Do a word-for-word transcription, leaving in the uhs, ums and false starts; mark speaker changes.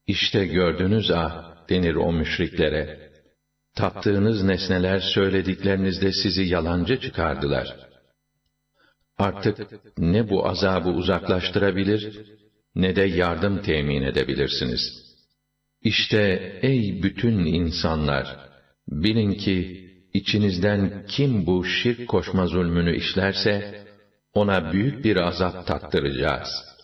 Speaker 1: İşte gördünüz ah, denir o müşriklere. Taptığınız nesneler söylediklerinizde sizi yalancı çıkardılar. Artık ne bu azabı uzaklaştırabilir, ne de yardım temin edebilirsiniz. İşte ey bütün insanlar, bilin ki, içinizden kim bu şirk koşma zulmünü işlerse, ona büyük bir azap tattıracağız.